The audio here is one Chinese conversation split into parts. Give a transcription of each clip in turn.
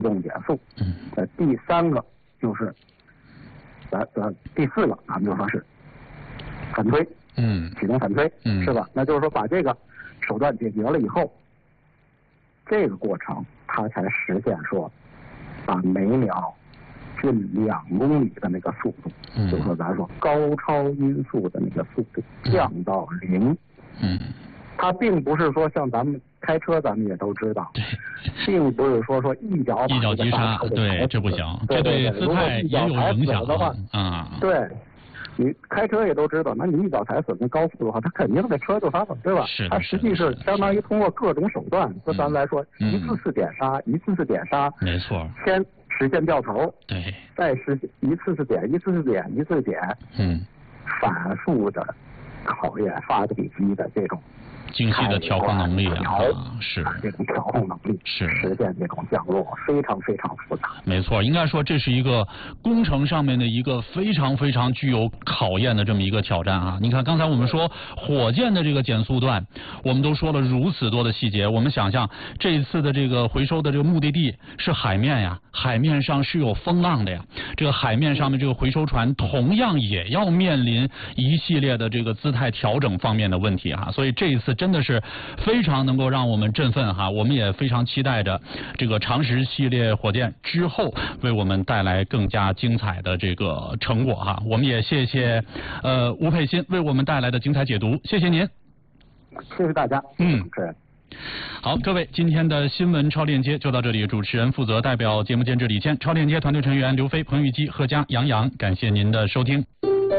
动减速。第三个就是第四个，咱们就说是反推，启动反推，是吧？那就是说把这个手段解决了以后，这个过程它才实现说把每秒近2公里的那个速度，就是说咱说高超音速的那个速度降到0。它并不是说像咱们开车，咱们也都知道，并不是说一脚急刹，对，这不行，这对姿态也有影响的话， 对。你开车也都知道，那你一脚踩死那高速的话，它肯定这车就发了，对吧？它实际是相当于通过各种手段，就咱们来说，一次次点刹， 没错， 先实现掉头， 对， 再实现一次次点，反复的考验发动机的这种精细的调控能力是这种调控能力， 是实现这种降落，非常非常复杂。 没错，应该说这是一个工程上面的一个非常非常具有考验的这么一个挑战啊！你看刚才我们说火箭的这个减速段，我们都说了如此多的细节，我们想象这一次的这个回收的这个目的地是海面呀，海面上是有风浪的呀，这个海面上面这个回收船同样也要面临一系列的这个姿态调整方面的问题哈，所以这一次真的是非常能够让我们振奋哈，我们也非常期待着这个长实系列火箭之后为我们带来更加精彩的这个成果哈。我们也谢谢吴佩欣为我们带来的精彩解读，谢谢您。 谢谢大家。 好，各位，今天的新闻超链接就到这里，主持人负责代表节目监制李健，超链接团队成员刘飞、彭玉基、贺佳、杨洋，感谢您的收听。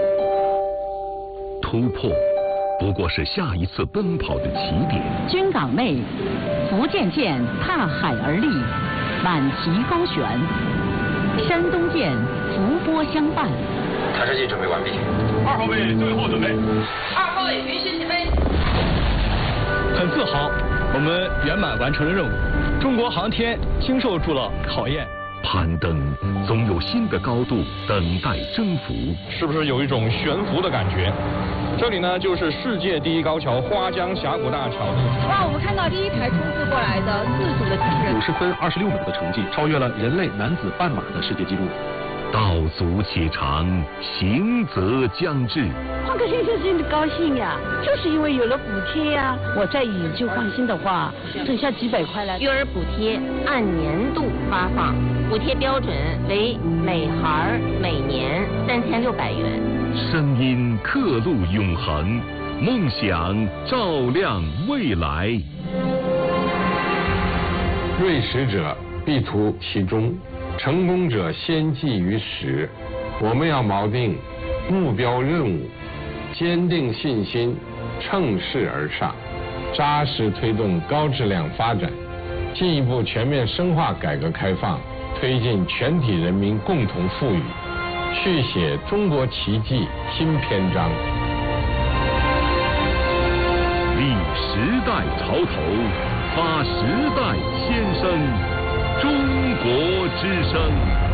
突破不过是下一次奔跑的起点。 军港内，福建舰踏海而立，满旗高悬；山东舰伏波相伴。 探视器准备完毕。 2号位最后准备。 2号位允许起飞。 很自豪，我们圆满完成了任务。中国航天经受住了考验。 攀登总有新的高度等待征服， 是不是有一种悬浮的感觉？这里呢，就是世界第一高桥花江峡谷大桥。 哇，我们看到第一台冲刺过来的自主的机器人 ，50分26秒的成绩，超越了人类男子半马的世界纪录。 道阻且长，行则将至。 换个先生心里高兴呀，就是因为有了补贴呀。我再研究放心的话，省下几百块来。 育儿补贴按年度发放，补贴标准为每孩每年3600元。 声音刻录永恒，梦想照亮未来。 锐识者必图其中，成功者先记于始。我们要锚定目标任务，坚定信心，乘势而上，扎实推动高质量发展，进一步全面深化改革开放，推进全体人民共同富裕，续写中国奇迹新篇章。 立时代潮头，发时代先声，中国之声。